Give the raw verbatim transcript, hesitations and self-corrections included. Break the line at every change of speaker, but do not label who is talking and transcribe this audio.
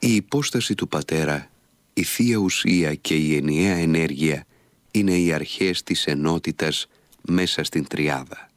Η υπόσταση του Πατέρα, η Θεία Ουσία και η ενιαία ενέργεια είναι οι αρχές της ενότητας μέσα στην Τριάδα.